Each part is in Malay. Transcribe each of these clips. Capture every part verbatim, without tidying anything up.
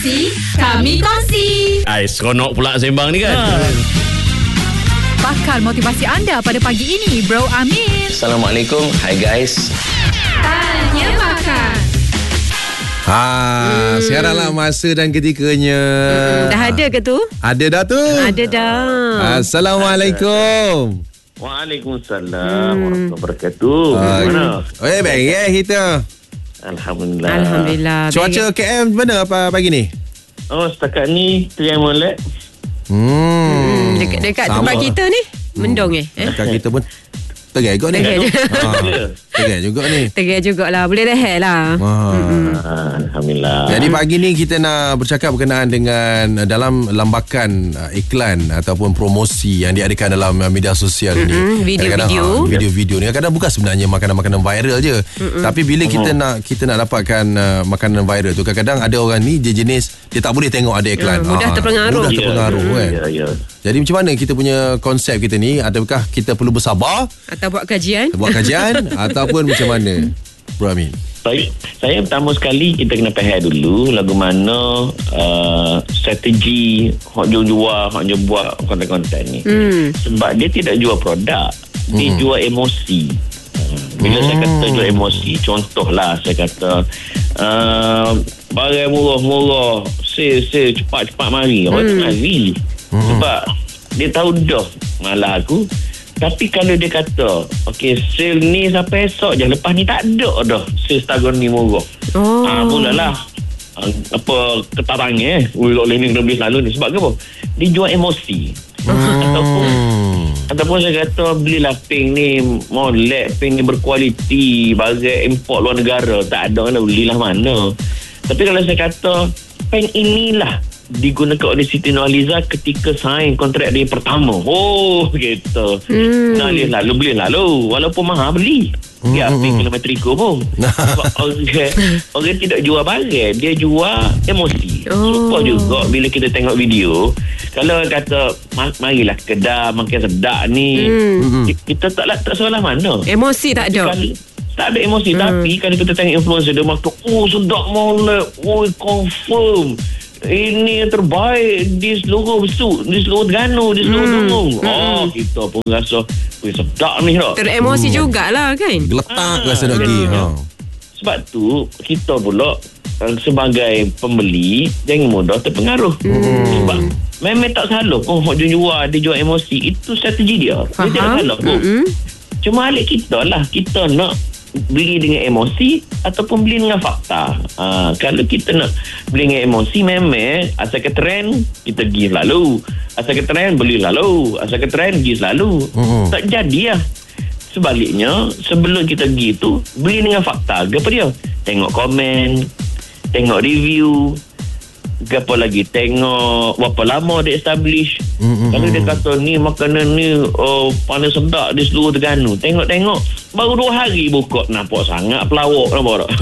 Inspirasi, kami kongsi. Ai, seronok pula sembang ni kan. Ha. Bakal motivasi anda pada pagi ini, Bro Amin. Assalamualaikum. Hi guys. Tanya bakal. Ha, hmm. sekaranglah masa dan ketikanya. Hmm, dah ada ke tu? Ada dah tu. Ada dah. Assalamualaikum. Waalaikumsalam Hmm. warahmatullahi wabarakatuh. Mana? Eh, baik ya kita. Alhamdulillah. Alhamdulillah. Cuaca K M mana apa pagi ni? Oh, setakat ni tengah molek. Hmm. Hmm, dekat dekat Sama. tempat kita ni mendung eh. eh? Dekat kita pun tegai juga ni. Tegai je. Ha, tegai juga ni. Tegai jugalah. Boleh rehat lah. Ha. Ah, Alhamdulillah. Jadi pagi ni kita nak bercakap berkenaan dengan uh, dalam lambakan uh, iklan ataupun promosi yang diadakan dalam uh, media sosial ni. Mm-mm, video-video. Kadang-kadang, ha, video-video ni kadang bukan sebenarnya makanan-makanan viral je. Mm-mm. Tapi bila kita Mm-mm. nak kita nak dapatkan uh, makanan viral tu, kadang-kadang ada orang ni dia jenis dia tak boleh tengok ada iklan. Mm, mudah Ha, terpengaruh. Mudah Ya, terpengaruh kan. Ya, ya. Jadi macam mana kita punya konsep kita ni? Adakah kita perlu bersabar Atau buat kajian. buat kajian ataupun macam mana? Bro Amin. Saya, saya pertama sekali kita kena faham dulu lagu mana uh, strategi hok jual hok jual buat konten-konten ni. Hmm. Sebab dia tidak jual produk, dia Hmm. jual emosi. Uh, Bila saya kata jual emosi, contohlah saya kata uh, barang murah-murah, sale sale cepat-cepat mari. Orang tu mari. Sebab dia tahu dah malah aku. Tapi kalau dia kata okey, sale ni sampai esok je, lepas ni tak ada dah sale setahun ni murah. Oh. Ah, mulalah ah, apa ketarang eh ulok ni kena beli selalu ni. Sebab ke apa? Dia jual emosi. Ataupun ataupun saya kata belilah ping ni molek, ping ni berkualiti, barang import luar negara, tak ada lah, belilah mana. Tapi kalau saya kata ping inilah digunakan oleh Siti Nurhaliza ketika sign kontrak dia pertama. Oh, gitu. Hmm. Nah, dia lalu beli lalu. Walaupun mahal beli. Dia Hmm, apa hmm. kilometriko pun. Sebab orang, orang tidak jual barang. Dia jual emosi. Oh. Suka juga bila kita tengok video. Kalau kata, marilah kedai makan sedap ni. Hmm. Kita tak, tak salah mana. Emosi tak ada. Kalau, tak ada emosi. Hmm. Tapi kalau kita tengok influencer, dia makan, oh sedap molek. Oh, confirm. Ini yang terbaik di seluruh besuk, di seluruh Terengganu, di seluruh Hmm. Gunung. Hmm. Oh, kita pun rasa weh, sedap ni tak? Teremosi jugalah kan. Geletak Ah, rasa nak pergi. Ha. Sebab tu kita pula uh, sebagai pembeli jangan mudah terpengaruh. Hmm. Sebab memang tak salah pun hok jual dia jual emosi, itu strategi dia. Dia tak Faham. salah pun. Mm-mm. Cuma alik kita lah, kita nak beli dengan emosi ataupun beli dengan fakta. Ha, kalau kita nak beli dengan emosi, memang asal ke trend kita pergi selalu, asal ke trend beli selalu, asal ke trend pergi selalu. Mm-hmm. Tak jadi lah. Sebaliknya, sebelum kita pergi tu, beli dengan fakta. Apa dia? Tengok komen, tengok review, apa lagi, tengok berapa lama dia establish. Mm-mm. Kalau dia kata ni makanan ni oh, paling sedap di seluruh Terengganu, tengok-tengok baru dua hari buka, nampak sangat pelawak, nampak tak?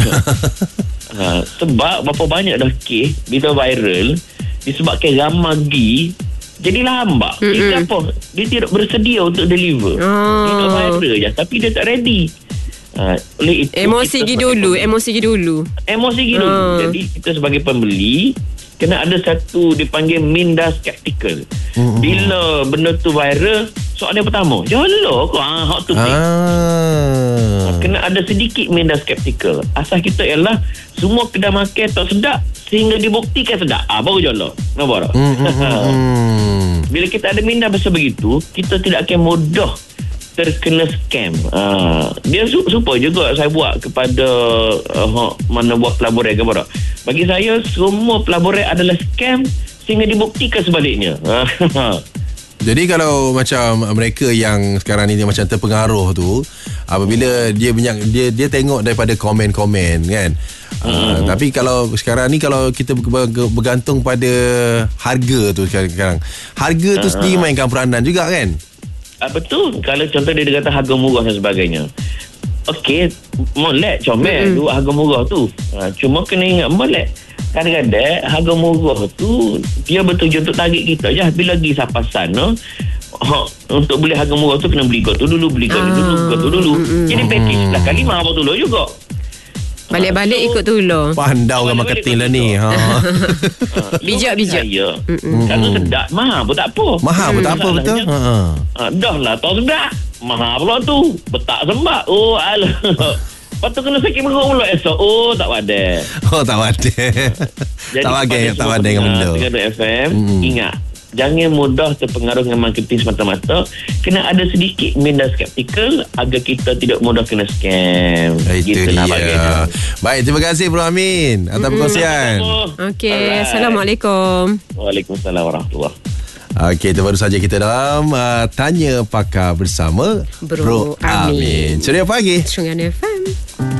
Ha, sebab berapa banyak dah kes bila viral disebabkan ramai pergi jadi lambat. Dia apa? Dia tidak bersedia untuk deliver. Oh. Dia nak viral je tapi dia tak ready. Ha, oleh itu Emosi kita gi sebagai dulu, pembeli- emosi gi dulu. emosi gitu. Hmm. Jadi kita sebagai pembeli kena ada satu dipanggil minda skeptikal. Hmm. Bila benda tu viral, soalan pertama, jolok kau ah hot to pick. Ah. Kena ada sedikit minda skeptikal. Asas kita ialah semua kedai makan tak sedap sehingga dibuktikan sedap. Ah baru jolok. Nampak tak? Hmm, hmm, hmm, hmm. Bila kita ada minda besar begitu, kita tidak akan mudah terkena scam. Uh, dia su- supaya juga saya buat kepada uh, mana buat pelaburan ke apa tak. Bagi saya semua pelaburan adalah scam sehingga dibuktikan sebaliknya. Jadi kalau macam mereka yang sekarang ni dia macam terpengaruh tu, apabila dia banyak dia dia tengok daripada komen-komen kan. Uh, Hmm. tapi kalau sekarang ni kalau kita ber- bergantung pada harga tu sekarang. Harga tu sendiri mainkan peranan juga kan? Ah, betul. Kalau contoh dia, dia kata harga murah dan sebagainya. Okey, molek comel mm-hmm. dua harga murah tu. Ha, cuma kena ingat molek. Kadang-kadang harga murah tu dia bertujuan untuk target kita je. Bila pergi sampai sana, ha, untuk beli harga murah tu kena beli gold tu dulu, beli gold ah. dulu, gold tu dulu. Mm-hmm. Jadi package lah kali mahal tu dulu juga. Balik-balik so- ikut tolong. Pandau orang Balik-balik marketing lah kau ni. Ha. Bijak, bijak. Ya. Kalau sedap mahal pun tak apa. Mahal pun tak apa betul. Masalahnya, Ha. Ah, dah lah tahu sedap. Mahal pula tu. Betak sembak. Oh alah. Lepas tu kena sakit perut pula esok. Oh tak wadah. Oh tak ada. Tak wagai, tak wagai dengan benda. Dengan F M, Hmm. ingat. Jangan mudah terpengaruh dengan marketing semata-mata. Kena ada sedikit minda skeptikal agar kita tidak mudah kena scam. Itu Gitulah dia. bagian. Baik, terima kasih Bro Amin atas perkongsian. Okey, Alright. Assalamualaikum. Waalaikumsalam warahmatullahi. Okey, itu baru saja kita dalam uh, Tanya Pakar bersama Bro Amin. Ceria pagi. Sungai F M.